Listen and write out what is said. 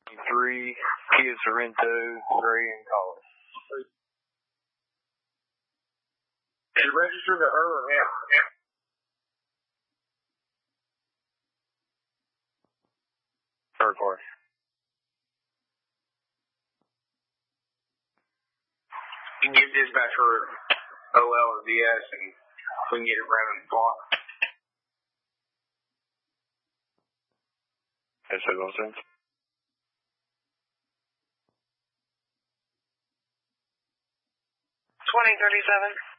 3, Kia Sorento, gray and color. Is it registered to her or him? Her car. You can give dispatch for OL or DS and we can get it running the block. That's a little sense. 2037.